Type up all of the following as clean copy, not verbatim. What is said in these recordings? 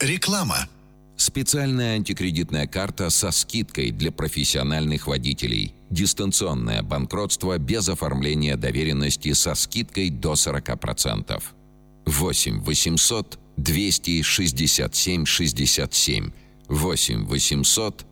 Реклама. Специальная антикредитная карта со скидкой для профессиональных водителей. Дистанционное банкротство без оформления доверенности со скидкой до 40%. 8 800 267 67. 8 800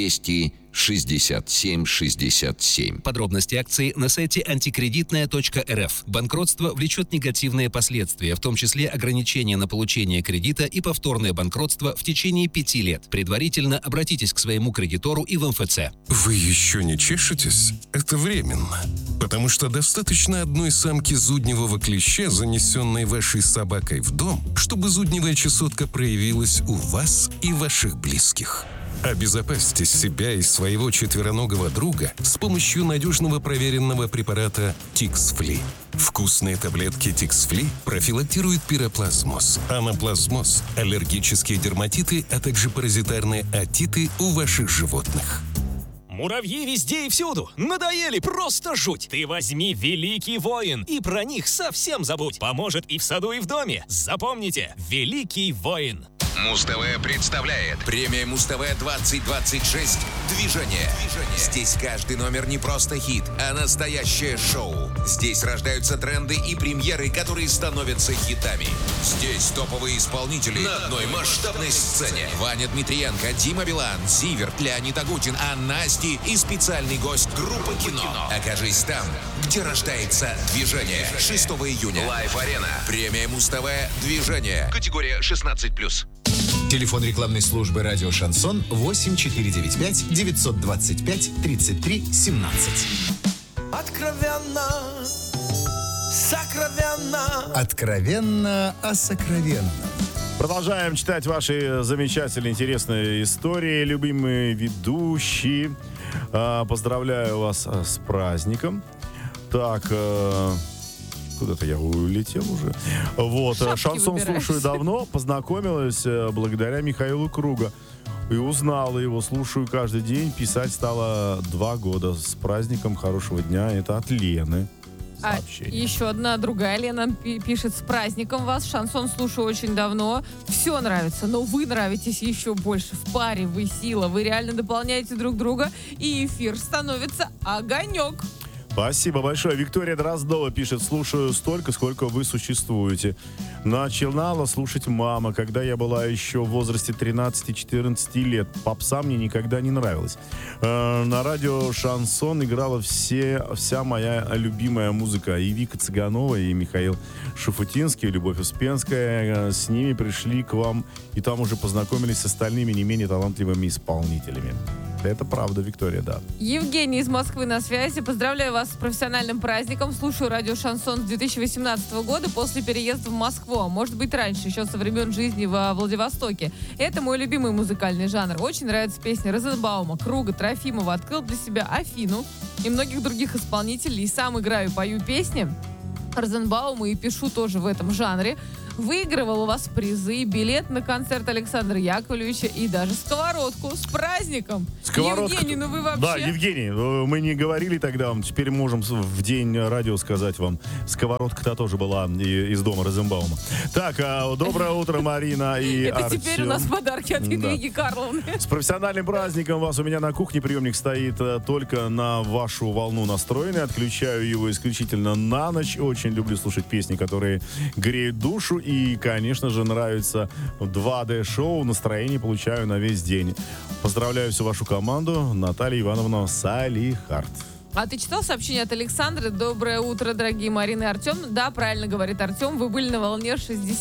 267 67. Подробности акции на сайте антикредитная.рф. Банкротство влечет негативные последствия, в том числе ограничения на получение кредита и повторное банкротство в течение 5 лет. Предварительно обратитесь к своему кредитору и в МФЦ. Вы еще не чешетесь? Это временно. Потому что достаточно одной самки зудневого клеща, занесенной вашей собакой в дом, чтобы зудневая чесотка проявилась у вас и ваших близких. Обезопасьте себя и своего четвероногого друга с помощью надежного проверенного препарата Тикс-Фли. Вкусные таблетки Тикс-Фли профилактируют пироплазмоз, анаплазмоз, аллергические дерматиты, а также паразитарные отиты у ваших животных. Муравьи везде и всюду. Надоели, просто жуть. Ты возьми «Великий воин» и про них совсем забудь. Поможет и в саду, и в доме. Запомните, «Великий воин». Муз-ТВ представляет премия Муз-ТВ 2026 «Движение». Здесь каждый номер не просто хит, а настоящее шоу. Здесь рождаются тренды и премьеры, которые становятся хитами. Здесь топовые исполнители на одной масштабной сцене. Ваня Дмитриенко, Дима Билан, Зиверт, Леонид Агутин, Анна Асти и специальный гость группы «Кино». Окажись там, где рождается «Движение». 6 июня. Лайв-арена. Премия Муз-ТВ «Движение». Категория 16+. Телефон рекламной службы «Радио Шансон» 8495 925 33 17. Откровенно, сокровенно. Откровенно о сокровенном. Продолжаем читать ваши замечательные, интересные истории, любимые ведущие. Поздравляю вас с праздником. Так, куда-то я улетел уже. Вот, Шапки шансон выбираешь. слушаю давно, познакомилась благодаря Михаилу Круга. И узнала его, слушаю каждый день. Писать стало 2 года. С праздником, хорошего дня. Это от Лены. Сообщение. Еще одна другая Лена пишет: с праздником вас, шансон слушаю очень давно, все нравится, но вы нравитесь еще больше. В паре вы сила, вы реально дополняете друг друга, и эфир становится огонек. Спасибо большое. Виктория Дроздова пишет: слушаю столько, сколько вы существуете. Начинала слушать мама, когда я была еще в возрасте 13-14 лет. Попса мне никогда не нравилась. На радио Шансон играла вся моя любимая музыка. И Вика Цыганова, и Михаил Шафутинский, и Любовь Успенская. С ними пришли к вам, и там уже познакомились с остальными не менее талантливыми исполнителями. Это правда, Виктория, да. Евгений из Москвы на связи. Поздравляю вас с профессиональным праздником. Слушаю радио Шансон с 2018 года после переезда в Москву. А может быть, раньше, еще со времен жизни во Владивостоке. Это мой любимый музыкальный жанр. Очень нравятся песни Розенбаума, Круга, Трофимова. Открыл для себя Афину и многих других исполнителей. И сам играю и пою песни Розенбаума и пишу тоже в этом жанре. Выигрывал у вас призы, билет на концерт Александра Яковлевича и даже сковородку. С праздником! Сковородка. Евгений, ну вы вообще... Да, Евгений, мы не говорили тогда вам, теперь можем в день радио сказать вам. Сковородка-то тоже была из дома Розенбаума. Так, доброе утро, Марина и Это Артем. теперь у нас подарки от Едвиги Карловны. С профессиональным праздником вас. У меня на кухне приемник стоит только на вашу волну настроенный. Отключаю его исключительно на ночь. Очень люблю слушать песни, которые греют душу. И, конечно же, нравится 2D-шоу. Настроение получаю на весь день. Поздравляю всю вашу команду. Наталья Ивановна Салихард. А ты читал сообщение от Александры? Доброе утро, дорогие Марина и Артем. Да, правильно говорит Артем. Вы были на волне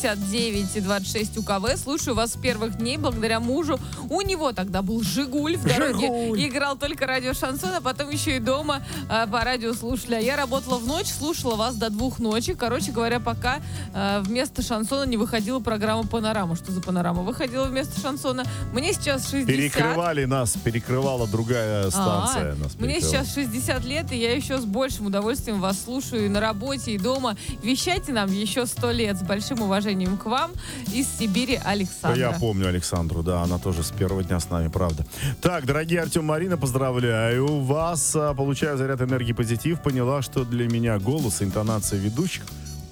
69,26 УКВ. Слушаю вас с первых дней благодаря мужу. У него тогда был «Жигуль» в дороге. Играл только радио Шансон, а потом еще и дома по радио слушали. А я работала в ночь, слушала вас до 2 ночи. Короче говоря, пока вместо шансона не выходила программа «Панорама». Что за панорама выходила вместо шансона? Мне сейчас 60. Перекрывала другая станция. Мне сейчас 60 лет, и я еще с большим удовольствием вас слушаю и на работе, и дома. Вещайте нам еще 100 лет. С большим уважением к вам. Из Сибири Александра. Я помню Александру, да, она тоже с первого дня с нами, правда. Так, дорогие Артем, Марина, поздравляю вас. Получаю заряд энергии, позитив. Поняла, что для меня голос и интонация ведущих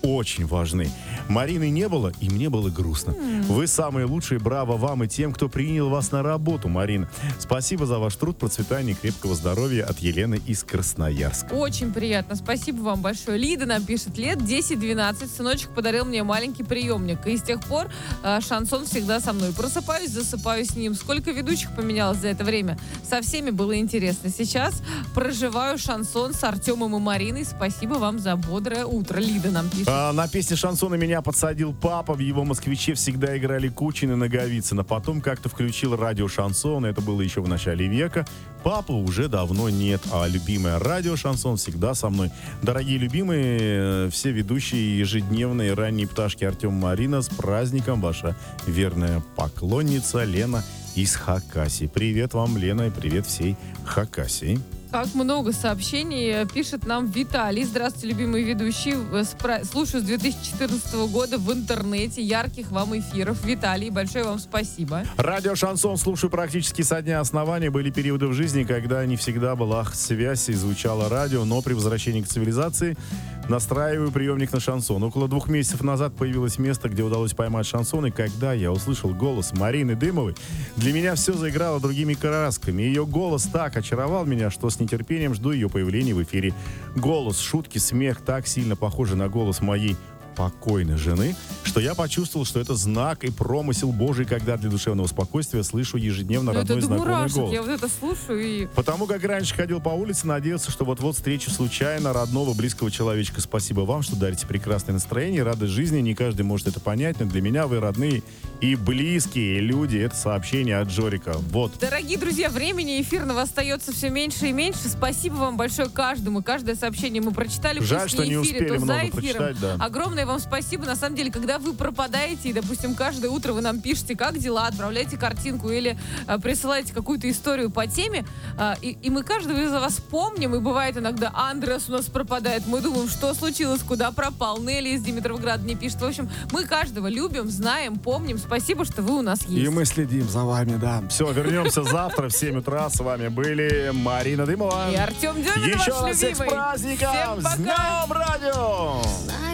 очень важны. Марины не было, и мне было грустно. Вы самые лучшие, браво вам и тем, кто принял вас на работу, Марина. Спасибо за ваш труд, процветания и крепкого здоровья от Елены из Красноярска. Очень приятно. Спасибо вам большое. Лида нам пишет: лет 10-12. Сыночек подарил мне маленький приемник. И с тех пор шансон всегда со мной. Просыпаюсь, засыпаю с ним. Сколько ведущих поменялось за это время? Со всеми было интересно. Сейчас проживаю шансон с Артемом и Мариной. Спасибо вам за бодрое утро. Лида нам пишет. На песне шансона меня подсадил папа. В его «Москвиче» всегда играли Кучин и Наговицына. Потом как-то включил радио шансон. Это было еще в начале века. Папы уже давно нет, а любимое радио шансон всегда со мной. Дорогие любимые, все ведущие ежедневные ранние пташки Артем и Марина, с праздником, ваша верная поклонница Лена из Хакасии. Привет вам, Лена, и привет всей Хакасии. Как много сообщений пишет нам Виталий. Здравствуйте, любимые ведущие. Слушаю с 2014 года в интернете. Ярких вам эфиров. Виталий, большое вам спасибо. Радио «Шансон» слушаю практически со дня основания. Были периоды в жизни, когда не всегда была связь и звучало радио, но при возвращении к цивилизации настраиваю приемник на шансон. Около 2 месяцев назад появилось место, где удалось поймать шансон, и когда я услышал голос Марины Дымовой, для меня все заиграло другими красками. Ее голос так очаровал меня, что с нетерпением жду ее появления в эфире. Голос, шутки, смех так сильно похожи на голос моей покойной жены, что я почувствовал, что это знак и промысел Божий, когда для душевного спокойствия слышу ежедневно родной это знакомый мурашек. голос. Я вот это слушаю и... Потому как раньше ходил по улице, надеялся, что вот-вот встречу случайно родного, близкого человечка. Спасибо вам, что дарите прекрасное настроение, радость жизни. Не каждый может это понять, но для меня вы родные и близкие люди. Это сообщение от Джорика. Вот. Дорогие друзья, времени эфирного остается все меньше и меньше. Спасибо вам большое каждому. Каждое сообщение мы прочитали. Жаль, пусть что не эфире, успели то много за эфиром. прочитать, да. Огромное вам спасибо. На самом деле, когда вы пропадаете, и, допустим, каждое утро вы нам пишете, как дела, отправляете картинку или присылаете какую-то историю по теме, и мы каждого из вас помним, и бывает иногда Андрес у нас пропадает. Мы думаем, что случилось, куда пропал. Нелли из Димитровграда не пишет. В общем, мы каждого любим, знаем, помним. Спасибо, что вы у нас есть. И мы следим за вами, да. Все, вернемся завтра в 7 утра. С вами были Марина Дымова И Артем Демин, Еще ваш раз всех с любимый. праздником! Всем пока! С Днем радио!